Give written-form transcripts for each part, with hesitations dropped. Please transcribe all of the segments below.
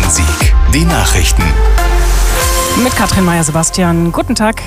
Rhein-Sieg. Die Nachrichten. Mit Katrin Meyer-Sebastian. Guten Tag.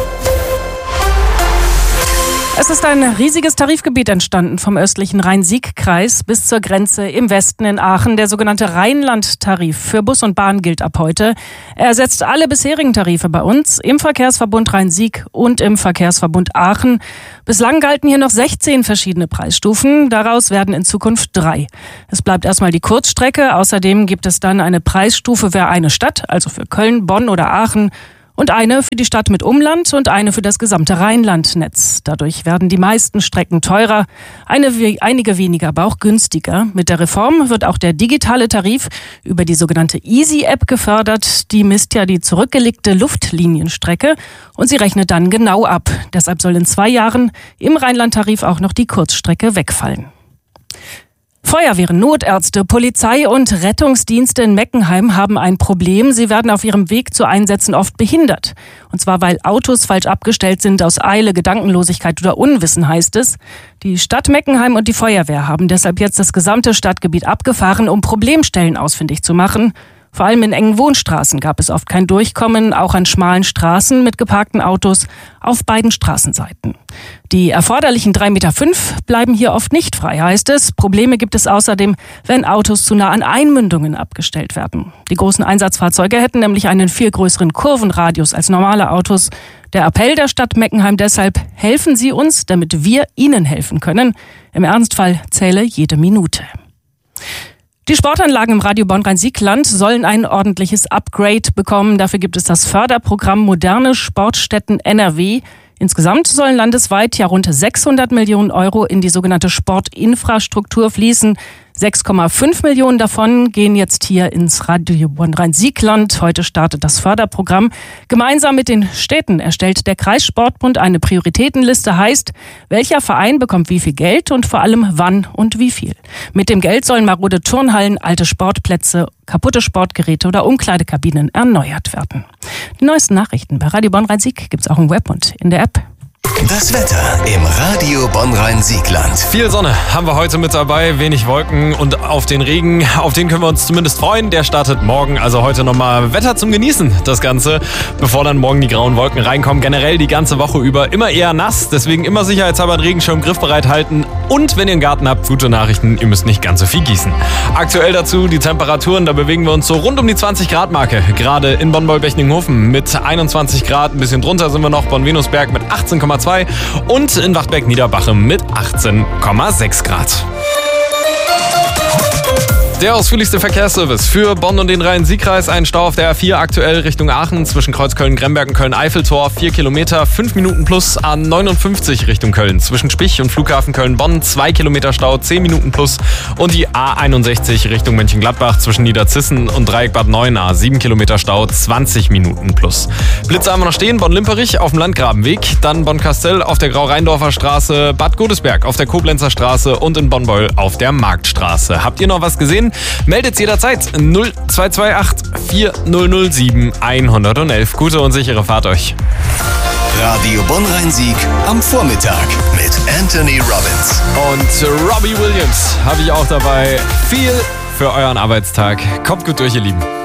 Es ist ein riesiges Tarifgebiet entstanden vom östlichen Rhein-Sieg-Kreis bis zur Grenze im Westen in Aachen. Der sogenannte Rheinland-Tarif für Bus und Bahn gilt ab heute. Er ersetzt alle bisherigen Tarife bei uns im Verkehrsverbund Rhein-Sieg und im Verkehrsverbund Aachen. Bislang galten hier noch 16 verschiedene Preisstufen. Daraus werden in Zukunft 3. Es bleibt erstmal die Kurzstrecke. Außerdem gibt es dann eine Preisstufe für eine Stadt, also für Köln, Bonn oder Aachen. Und eine für die Stadt mit Umland und eine für das gesamte Rheinlandnetz. Dadurch werden die meisten Strecken teurer, einige weniger, aber auch günstiger. Mit der Reform wird auch der digitale Tarif über die sogenannte Easy-App gefördert. Die misst ja die zurückgelegte Luftlinienstrecke und sie rechnet dann genau ab. Deshalb soll in 2 Jahren im Rheinland-Tarif auch noch die Kurzstrecke wegfallen. Feuerwehren, Notärzte, Polizei und Rettungsdienste in Meckenheim haben ein Problem. Sie werden auf ihrem Weg zu Einsätzen oft behindert. Und zwar, weil Autos falsch abgestellt sind, aus Eile, Gedankenlosigkeit oder Unwissen, heißt es. Die Stadt Meckenheim und die Feuerwehr haben deshalb jetzt das gesamte Stadtgebiet abgefahren, um Problemstellen ausfindig zu machen. Vor allem in engen Wohnstraßen gab es oft kein Durchkommen, auch an schmalen Straßen mit geparkten Autos auf beiden Straßenseiten. Die erforderlichen 3,5 Meter bleiben hier oft nicht frei, heißt es. Probleme gibt es außerdem, wenn Autos zu nah an Einmündungen abgestellt werden. Die großen Einsatzfahrzeuge hätten nämlich einen viel größeren Kurvenradius als normale Autos. Der Appell der Stadt Meckenheim deshalb: helfen Sie uns, damit wir Ihnen helfen können. Im Ernstfall zähle jede Minute. Die Sportanlagen im Radio Bonn-Rhein-Sieg-Land sollen ein ordentliches Upgrade bekommen. Dafür gibt es das Förderprogramm Moderne Sportstätten NRW. Insgesamt sollen landesweit ja rund 600 Millionen Euro in die sogenannte Sportinfrastruktur fließen. 6,5 Millionen davon gehen jetzt hier ins Radio Bonn-Rhein-Sieg-Land. Heute startet das Förderprogramm. Gemeinsam mit den Städten erstellt der Kreissportbund eine Prioritätenliste, heißt, welcher Verein bekommt wie viel Geld und vor allem wann und wie viel. Mit dem Geld sollen marode Turnhallen, alte Sportplätze, kaputte Sportgeräte oder Umkleidekabinen erneuert werden. Die neuesten Nachrichten bei Radio Bonn-Rhein-Sieg gibt's auch im Web und in der App. Das Wetter im Radio Bonn-Rhein-Sieg-Land. Viel Sonne haben wir heute mit dabei, wenig Wolken und auf den Regen, auf den können wir uns zumindest freuen. Der startet morgen, also heute nochmal Wetter zum Genießen, das Ganze, bevor dann morgen die grauen Wolken reinkommen. Generell die ganze Woche über immer eher nass, deswegen immer sicherheitshalber einen Regenschirm griffbereit halten. Und wenn ihr einen Garten habt, gute Nachrichten, ihr müsst nicht ganz so viel gießen. Aktuell dazu die Temperaturen, da bewegen wir uns so rund um die 20 Grad Marke. Gerade in Bonn-Beulbechningen-Hofen mit 21 Grad, ein bisschen drunter sind wir noch, Bonn-Venusberg mit 18,2 und in Wachtberg-Niederbachem mit 18,6 Grad. Der ausführlichste Verkehrsservice für Bonn und den Rhein-Sieg-Kreis. Ein Stau auf der A4 aktuell Richtung Aachen zwischen Kreuzköln, Gremberg und Köln-Eiffeltor. 4 Kilometer, 5 Minuten plus. A59 Richtung Köln zwischen Spich und Flughafen Köln-Bonn. 2 Kilometer Stau, 10 Minuten plus. Und die A61 Richtung Mönchengladbach zwischen Niederzissen und Dreieck Bad Neuenahr. 7 Kilometer Stau, 20 Minuten plus. Blitze haben wir noch stehen. Bonn-Limperich auf dem Landgrabenweg. Dann Bonn-Kastell auf der Grau-Rheindorfer Straße. Bad Godesberg auf der Koblenzer Straße und in Bonn-Beul auf der Marktstraße. Habt ihr noch was gesehen? Meldet jederzeit 0228 4007 111. Gute und sichere Fahrt euch. Radio Bonn-Rhein-Sieg am Vormittag mit Anthony Robbins. Und Robbie Williams habe ich auch dabei. Viel für euren Arbeitstag. Kommt gut durch, ihr Lieben.